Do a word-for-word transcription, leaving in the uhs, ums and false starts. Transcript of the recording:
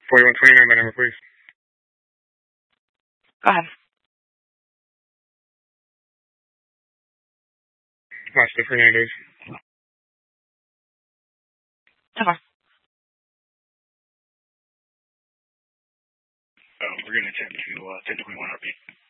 forty-one twenty-nine, my number, please. Go ahead. Master Fernandez. Okay. Oh, we're going to attempt to uh, ten twenty-one R P.